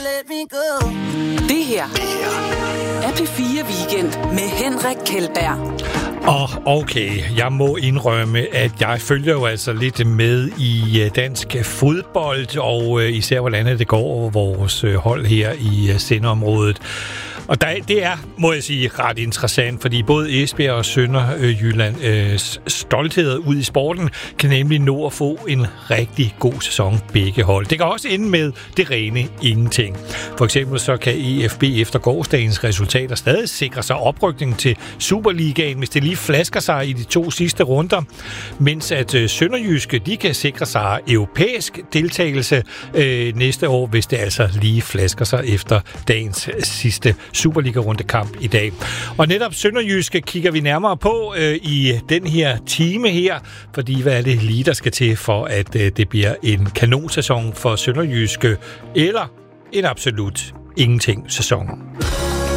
let me go. Det her er P4 Weekend med Henrik Kjeldberg. Okay, jeg må indrømme, at jeg følger jo altså lidt med i dansk fodbold, og især hvordan det går vores hold her i sendeområdet. Og det er, må jeg sige, ret interessant, fordi både Esbjerg og Sønderjyllands stolthed ud i sporten kan nemlig nå at få en rigtig god sæson begge hold. Det kan også ende med det rene ingenting. For eksempel så kan EFB efter gårsdagens resultater stadig sikre sig oprykning til Superligaen, hvis det lige flasker sig i de 2 sidste runder, mens at Sønderjyske, de kan sikre sig europæisk deltagelse næste år, hvis det altså lige flasker sig efter dagens sidste Superliga-rundekamp i dag. Og netop Sønderjyske kigger vi nærmere på i den her time her, fordi hvad er det lige, der skal til for, at det bliver en kanonsæson for Sønderjyske, eller en absolut ingenting sæson.